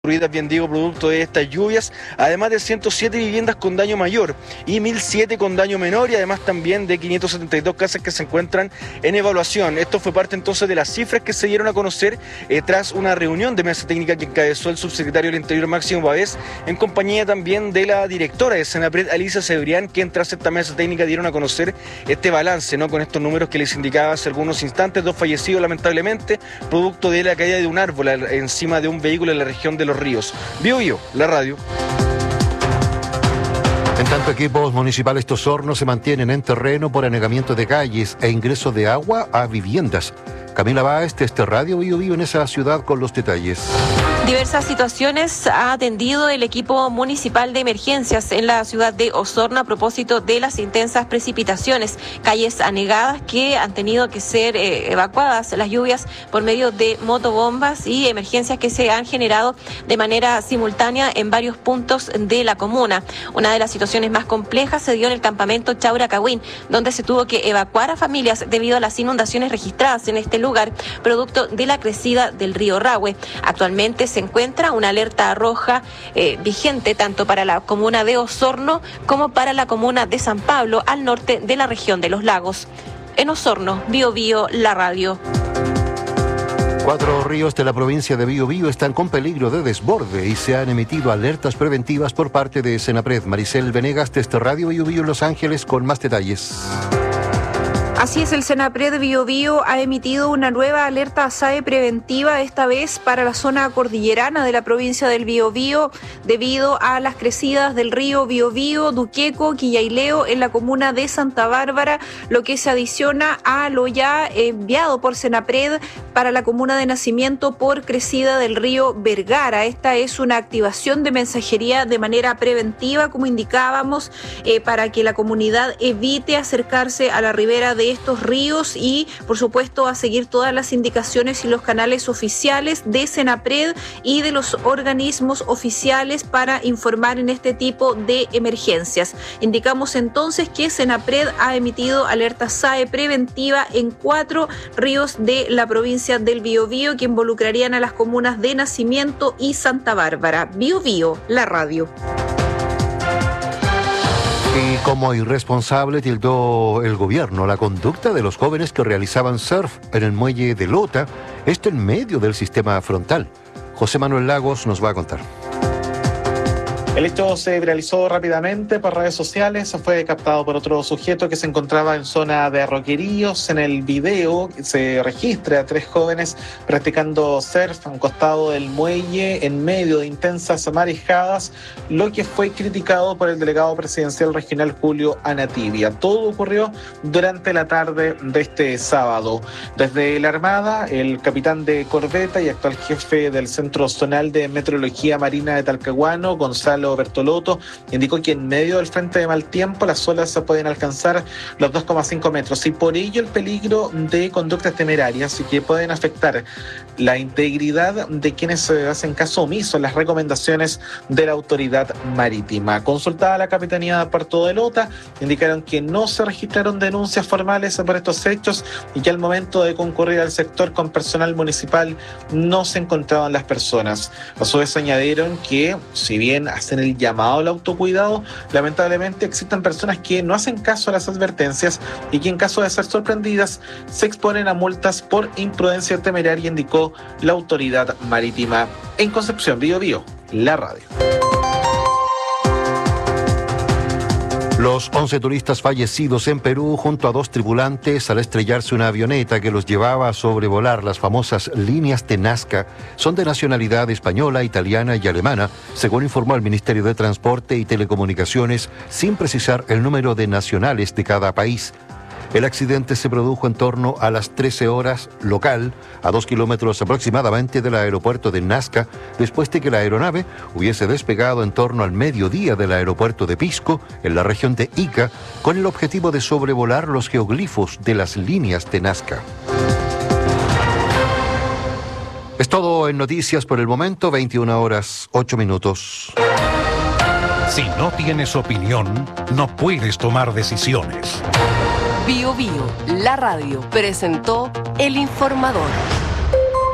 destruidas, bien digo, producto de estas lluvias, además de 107 viviendas con daño mayor y 1.007 con daño menor, y además también de 572 casas que se encuentran en evaluación. Esto fue parte entonces de las cifras que se dieron a conocer tras una reunión de mesa técnica que encabezó el subsecretario del Interior Máximo Pavés, en compañía también de la directora de Senapred, Alicia Cebrián, quien tras esta mesa técnica dieron a conocer este balance, ¿no?, con estos números que les indicaba hace algunos instantes: 2 fallecidos lamentablemente, producto de la caída de un árbol encima de un vehículo en la región de Los Ríos. Bio, la radio. En tanto, equipos municipales de Osorno se mantienen en terreno por anegamiento de calles e ingreso de agua a viviendas. Camila Báez, este Radio Bio en esa ciudad con los detalles. Diversas situaciones ha atendido el equipo municipal de emergencias en la ciudad de Osorno a propósito de las intensas precipitaciones, calles anegadas que han tenido que ser evacuadas las lluvias por medio de motobombas y emergencias que se han generado de manera simultánea en varios puntos de la comuna. Una de las situaciones más complejas se dio en el campamento Chauracahuín, donde se tuvo que evacuar a familias debido a las inundaciones registradas en este lugar, producto de la crecida del río Rahue. Actualmente se encuentra una alerta roja vigente tanto para la comuna de Osorno como para la comuna de San Pablo, al norte de la región de los lagos. En Osorno, Bio, la radio. 4 ríos de la provincia de Biobío están con peligro de desborde y se han emitido alertas preventivas por parte de Senapred. Maricel Venegas, desde Radio Bio Los Ángeles, con más detalles. Así es, el Senapred Biobío ha emitido una nueva alerta SAE preventiva, esta vez para la zona cordillerana de la provincia del Biobío, debido a las crecidas del río Biobío, Duqueco, Quillaileo en la comuna de Santa Bárbara, lo que se adiciona a lo ya enviado por Senapred para la comuna de Nacimiento por crecida del río Vergara. Esta es una activación de mensajería de manera preventiva, como indicábamos, para que la comunidad evite acercarse a la ribera de estos ríos y, por supuesto, a seguir todas las indicaciones y los canales oficiales de Senapred y de los organismos oficiales para informar en este tipo de emergencias. Indicamos entonces que Senapred ha emitido alerta SAE preventiva en 4 ríos de la provincia del Biobío que involucrarían a las comunas de Nacimiento y Santa Bárbara. Bio, la radio. Y como irresponsable tildó el gobierno la conducta de los jóvenes que realizaban surf en el muelle de Lota, esto en medio del sistema frontal. José Manuel Lagos nos va a contar. El hecho se viralizó rápidamente por redes sociales, fue captado por otro sujeto que se encontraba en zona de Roqueríos. En el video se registra a 3 jóvenes practicando surf a un costado del muelle en medio de intensas marejadas, lo que fue criticado por el delegado presidencial regional Julio Anatibia. Todo ocurrió durante la tarde de este sábado. Desde la Armada, el capitán de corbeta y actual jefe del Centro Zonal de Meteorología Marina de Talcahuano, Gonzalo Bertolotto, indicó que en medio del frente de mal tiempo las olas pueden alcanzar los 2,5 metros y por ello el peligro de conductas temerarias y que pueden afectar la integridad de quienes hacen caso omiso a las recomendaciones de la autoridad marítima. Consultada la Capitanía de Puerto de Lota, indicaron que no se registraron denuncias formales por estos hechos y que al momento de concurrir al sector con personal municipal no se encontraban las personas. A su vez añadieron que, si bien hacen el llamado al autocuidado, lamentablemente existen personas que no hacen caso a las advertencias y que en caso de ser sorprendidas se exponen a multas por imprudencia temeraria, indicó la autoridad marítima. En Concepción, Bio, la radio. Los 11 turistas fallecidos en Perú junto a 2 tripulantes al estrellarse una avioneta que los llevaba a sobrevolar las famosas líneas de Nazca son de nacionalidad española, italiana y alemana, según informó el Ministerio de Transporte y Telecomunicaciones, sin precisar el número de nacionales de cada país. El accidente se produjo en torno a las 13 horas local, a 2 kilómetros aproximadamente del aeropuerto de Nazca, después de que la aeronave hubiese despegado en torno al mediodía del aeropuerto de Pisco, en la región de Ica, con el objetivo de sobrevolar los geoglifos de las líneas de Nazca. Es todo en noticias por el momento, 21:08. Si no tienes opinión, no puedes tomar decisiones. Bio, la radio, presentó El Informador.